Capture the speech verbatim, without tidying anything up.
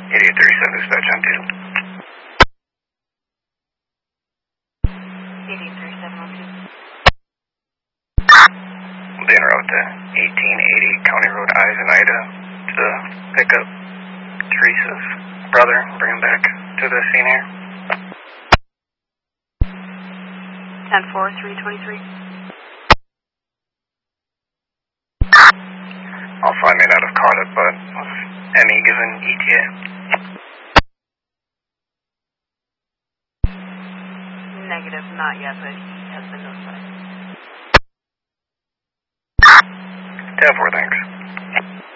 eighty-eight thirty-seven dispatch on two. eighty-eight thirty-seven on two. They interrupt to eighteen eighty County Road Eisenida to pick up Teresa's brother, bring him back to the scene here. ten four, three twenty-three. Also, I may not have caught it, but was M E given E T A? Negative, not yet, but he has been notified. ten four, thanks.